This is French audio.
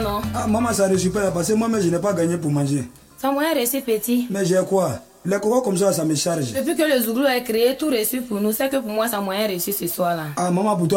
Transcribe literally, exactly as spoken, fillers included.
non? Ah, maman, ça ne reçu pas parce que moi-même, je n'ai pas gagné pour manger. Ça moyen reçu petit. Mais j'ai quoi? Les cocos comme ça, ça me charge. Depuis que le Zouglou est créé, tout reçu pour nous, c'est que pour moi, ça moyen reçu ce soir-là. Ah, maman, pour toi,